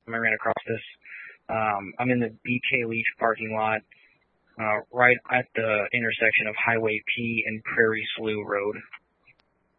I ran across this. I'm in the BK Leaf parking lot, right at the intersection of Highway P and Prairie Slough Road.